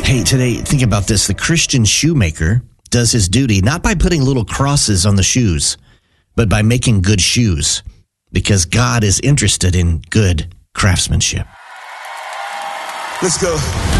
Hey, today, think about this. The Christian shoemaker does his duty not by putting little crosses on the shoes, but by making good shoes, because God is interested in good craftsmanship. Let's go.